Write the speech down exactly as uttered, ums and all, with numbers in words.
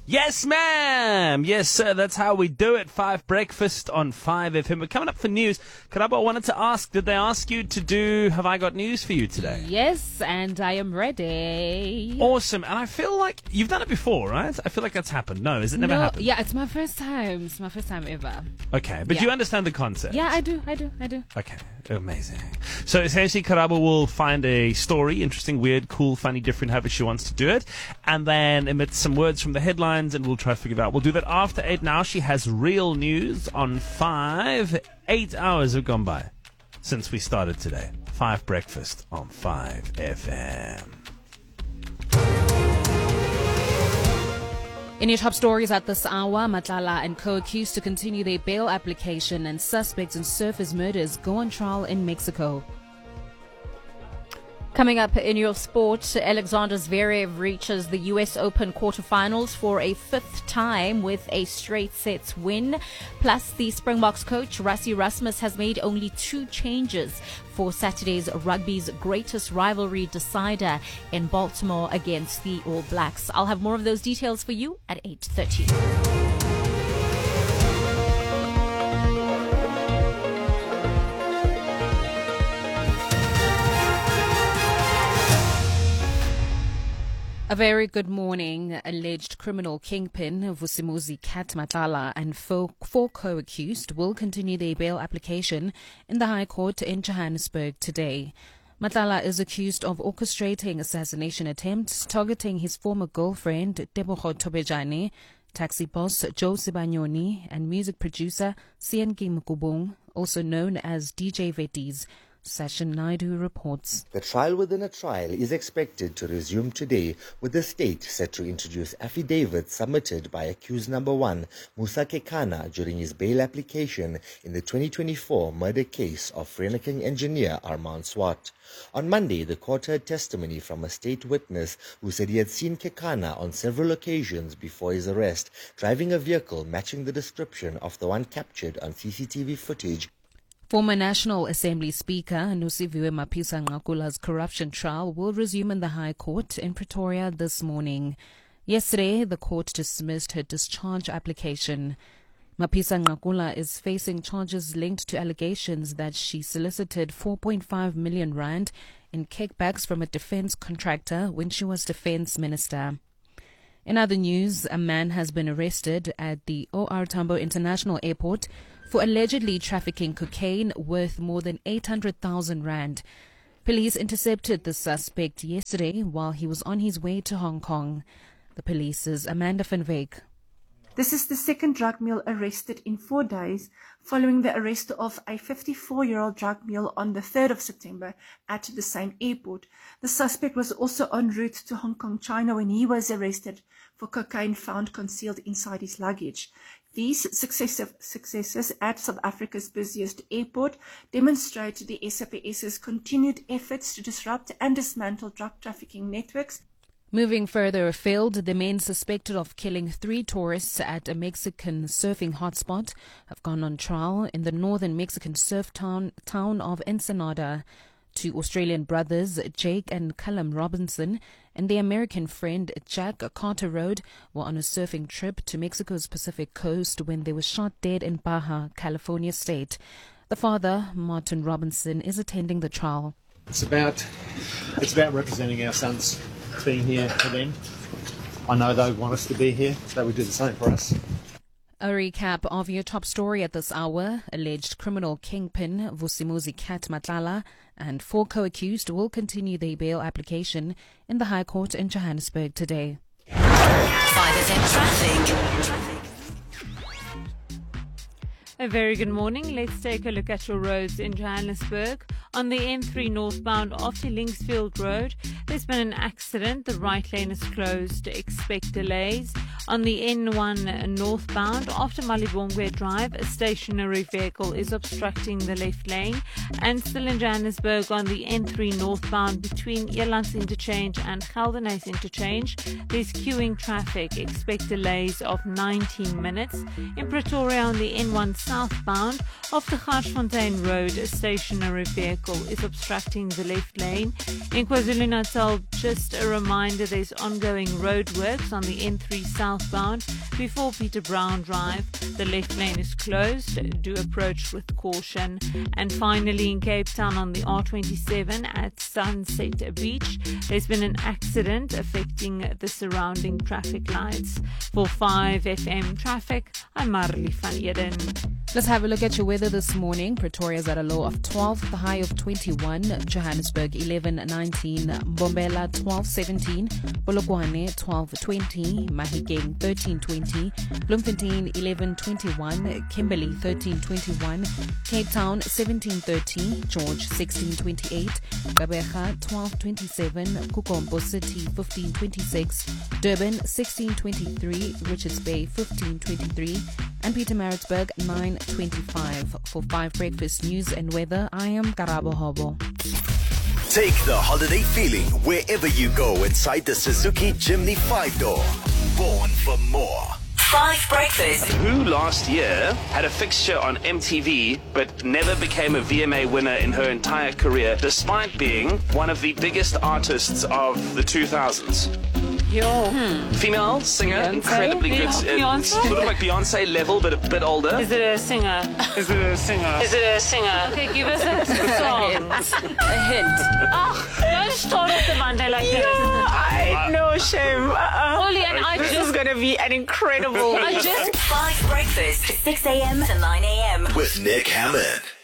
Yes, ma'am. Yes, sir. That's how we do it. Five Breakfast on five F M. We're coming up for news. Karabo, I wanted to ask, did they ask you to do Have I Got News for you today? Yes, and I am ready. Awesome. And I feel like you've done it before, right? I feel like that's happened. No, has it never no, happened? Yeah, it's my first time. It's my first time ever. Okay, but Yeah. you understand the concept? Yeah, I do. I do. I do. Okay, amazing. So essentially, Karabo will find a story, interesting, weird, cool, funny, different, however she wants to do it, and then emit some words from the headlines, and we'll try to figure it out. We'll do that after eight. Now she has real news on five. Eight hours have gone by since we started today. Five Breakfast on five F M. In your top stories at this hour, Matlala and co accused to continue their bail application, and suspects in surface murders go on trial in Mexico. Coming up in your sport, Alexander Zverev reaches the U S Open quarterfinals for a fifth time with a straight sets win. Plus, the Springboks coach Rassie Erasmus has made only two changes for Saturday's rugby's greatest rivalry decider in Baltimore against the All Blacks. I'll have more of those details for you at eight thirty. A very good morning. Alleged criminal kingpin Vusimuzi Kat Matlala and four, four co-accused will continue their bail application in the High Court in Johannesburg today. Matlala is accused of orchestrating assassination attempts targeting his former girlfriend Tebogo Tobejane, taxi boss Joe Sibanyoni, and music producer Sienki Mukubung, also known as D J Vetiz. Session Naidu reports. The trial within a trial is expected to resume today, with the state set to introduce affidavits submitted by accused number one, Musa Kekana, during his bail application in the twenty twenty-four murder case of Vereniging engineer Armand Swart. On Monday, the court heard testimony from a state witness who said he had seen Kekana on several occasions before his arrest, driving a vehicle matching the description of the one captured on C C T V footage. Former National Assembly Speaker Nosiviwe Mapisa-Nqakula's corruption trial will resume in the High Court in Pretoria this morning. Yesterday, the court dismissed her discharge application. Mapisa-Nqakula is facing charges linked to allegations that she solicited four point five million rand in kickbacks from a defense contractor when she was defense minister. In other news, a man has been arrested at the O R Tambo International Airport for allegedly trafficking cocaine worth more than eight hundred thousand rand. Police intercepted the suspect yesterday while he was on his way to Hong Kong. The police's Amanda van Wyk. This is the second drug mule arrested in four days following the arrest of a fifty-four-year-old drug mule on the third of September at the same airport. The suspect was also en route to Hong Kong, China when he was arrested for cocaine found concealed inside his luggage. These successive successes at South Africa's busiest airport demonstrate the SAPS's continued efforts to disrupt and dismantle drug trafficking networks. Moving further afield, the men suspected of killing three tourists at a Mexican surfing hotspot have gone on trial in the northern Mexican surf town, town of Ensenada. Two Australian brothers, Jake and Callum Robinson, and their American friend Jack Carter Road were on a surfing trip to Mexico's Pacific coast when they were shot dead in Baja, California state. The father, Martin Robinson, is attending the trial. It's about, it's about representing our sons being here for them. I know they want us to be here, so we do the same for us. A recap of your top story at this hour. Alleged criminal kingpin Vusimuzi Kat Matlala and four co-accused will continue their bail application in the High Court in Johannesburg today. five F M traffic. A very good morning. Let's take a look at your roads in Johannesburg. On the N three northbound off the Linksfield Road, there's been an accident. The right lane is closed. Expect delays. On the N one northbound after Malibongwe Drive, a stationary vehicle is obstructing the left lane. And still in Johannesburg on the N three northbound between Elands Interchange and Geldenhuys Interchange, there's queuing traffic. Expect delays of nineteen minutes. In Pretoria on the N one southbound off the Garsfontein Road, a stationary vehicle is obstructing the left lane. In KwaZulu-Natal, just a reminder, there's ongoing roadworks on the N three south southbound. Before Peter Brown Drive, the left lane is closed. Do approach with caution. And finally, in Cape Town on the R twenty-seven at Sunset Beach, there's been an accident affecting the surrounding traffic lights. For five F M traffic, I'm Marley van Eden. Let's have a look at your weather this morning. Pretoria's at a low of twelve, the high of twenty-one. Johannesburg eleven nineteen. Mbombela twelve seventeen. Polokwane twelve twenty. Mahikeng thirteen twenty. Bloemfontein eleven twenty-one. Kimberley thirteen twenty-one. Cape Town seventeen thirty. George sixteen twenty-eight. Gqeberha twelve twenty-seven. Kukombo City fifteen twenty-six. Durban sixteen twenty-three. Richards Bay fifteen twenty-three. And Pietermaritzburg nine twenty-five. For five Breakfast News and Weather, I am Karabo Hobo. Take the holiday feeling wherever you go inside the Suzuki Jimny five door. Born for more. Five Breakfast. Who last year had a fixture on M T V but never became a V M A winner in her entire career, despite being one of the biggest artists of the two thousands? Yo. Hmm. Female singer, Beyonce? incredibly good. Beyonce? Uh, sort of like Beyonce level, but a bit older. Is it a singer? Is it a singer? Is it a singer? Okay, give us a song. A hint. Oh, don't start off the Monday like this. I no shame. Uh, Oli and I this just, is gonna be an incredible. I just Five Breakfast, six a.m. to nine a.m. With Nick Hammond.